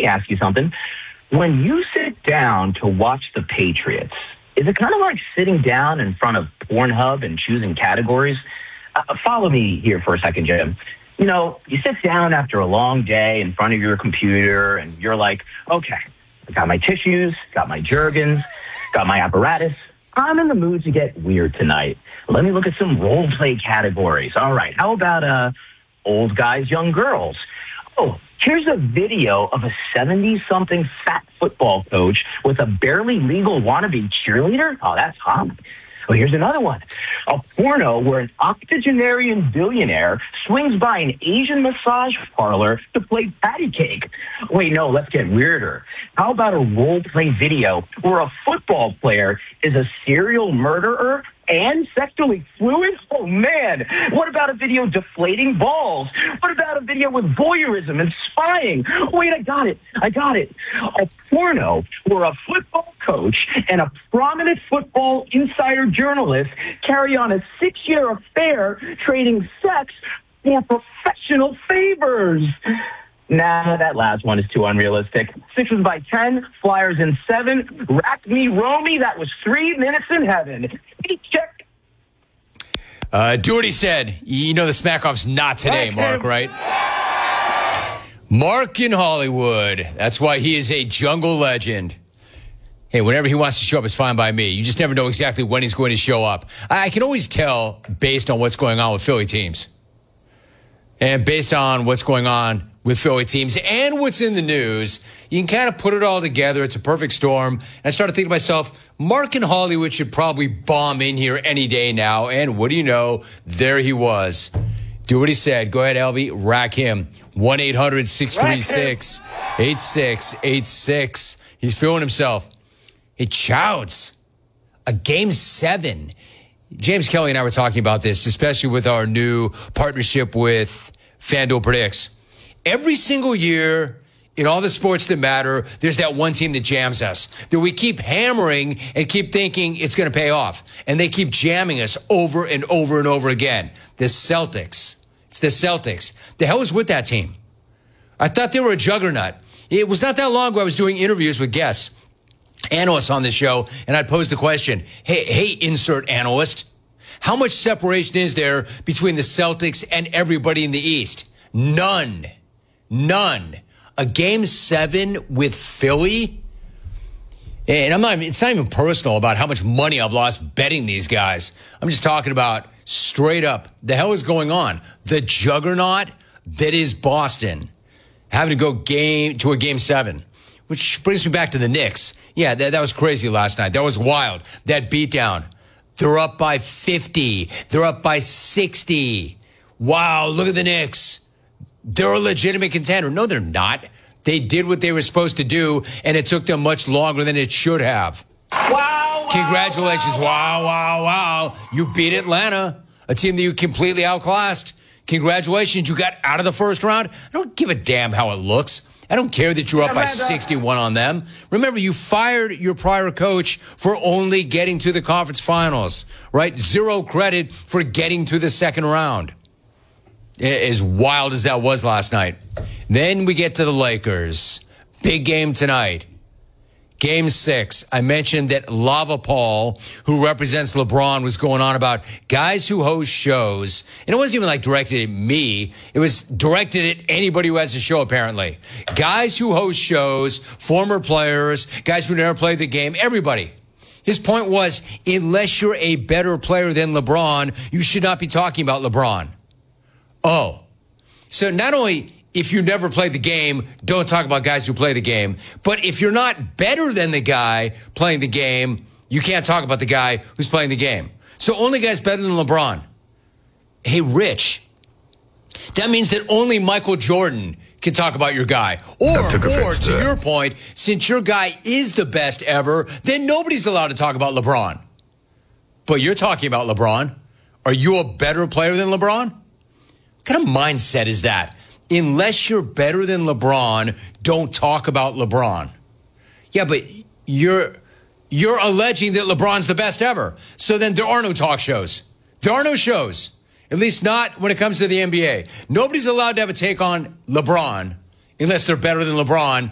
me ask you something. When you sit down to watch the Patriots, is it kind of like sitting down in front of Pornhub and choosing categories? Follow me here for a second, Jim. You know, you sit down after a long day in front of your computer and you're like, okay, I got my tissues, got my Jergens, got my apparatus. I'm in the mood to get weird tonight. Let me look at some role play categories. All right, how about old guys, young girls? Oh, here's a video of a 70-something fat football coach with a barely legal wannabe cheerleader. Oh, that's hot. Oh, here's another one. A porno where an octogenarian billionaire swings by an Asian massage parlor to play patty cake. Wait, no, let's get weirder. How about a role-play video where a football player is a serial murderer and sexually fluid? Oh, man. What about a video deflating balls? What about a video with voyeurism and spying? Wait, I got it. A porno where a football coach and a prominent football insider journalist carry on a 6-year affair trading sex for professional favors. Nah, that last one is too unrealistic. Sixers by 10, Flyers in 7. Rack me, Romy. That was 3 minutes in heaven. Check. Do what he said. You know the smack-off's not today, Mark, right? Mark in Hollywood. That's why he is a jungle legend. Hey, whenever he wants to show up, it's fine by me. You just never know exactly when he's going to show up. I can always tell based on what's going on with Philly teams. And based on what's going on with Philly teams and what's in the news, you can kind of put it all together. It's a perfect storm. And I started thinking to myself, Mark in Hollywood should probably bomb in here any day now. And what do you know? There he was. Do what he said. Go ahead, Elvie. Rack him. 1-800-636-8686. He's feeling himself. Hey, Chouds. A Game 7. James Kelly and I were talking about this, especially with our new partnership with FanDuel Predicts. Every single year in all the sports that matter, there's that one team that jams us, that we keep hammering and keep thinking it's going to pay off. And they keep jamming us over and over and over again. The Celtics. It's the Celtics. The hell was with that team? I thought they were a juggernaut. It was not that long ago I was doing interviews with guests, analysts on the show, and I'd pose the question, hey, insert analyst, how much separation is there between the Celtics and everybody in the East? None. A Game 7 with Philly? And it's not even personal about how much money I've lost betting these guys. I'm just talking about straight up, the hell is going on? The juggernaut that is Boston having to go to a Game 7, which brings me back to the Knicks. Yeah, that was crazy last night. That was wild. That beatdown. They're up by 50. They're up by 60. Wow, look at the Knicks. They're a legitimate contender. No, they're not. They did what they were supposed to do, and it took them much longer than it should have. Wow. Congratulations. Wow. You beat Atlanta, a team that you completely outclassed. Congratulations. You got out of the first round. I don't give a damn how it looks. I don't care that you're up by 61 on them. Remember, you fired your prior coach for only getting to the conference finals, right? 0 credit for getting to the second round. As wild as that was last night. Then we get to the Lakers. Big game tonight. Game 6. I mentioned that Lava Paul, who represents LeBron, was going on about guys who host shows. And it wasn't even like directed at me. It was directed at anybody who has a show, apparently. Guys who host shows, former players, guys who never played the game, everybody. His point was, unless you're a better player than LeBron, you should not be talking about LeBron. Oh, so not only if you never played the game, don't talk about guys who play the game, but if you're not better than the guy playing the game, you can't talk about the guy who's playing the game. So only guys better than LeBron. Hey, Rich, that means that only Michael Jordan can talk about your guy. Or to your point, since your guy is the best ever, then nobody's allowed to talk about LeBron. But you're talking about LeBron. Are you a better player than LeBron? What kind of mindset is that? Unless you're better than LeBron, don't talk about LeBron. Yeah, but you're alleging that LeBron's the best ever. So then there are no talk shows. There are no shows. At least not when it comes to the NBA. Nobody's allowed to have a take on LeBron unless they're better than LeBron.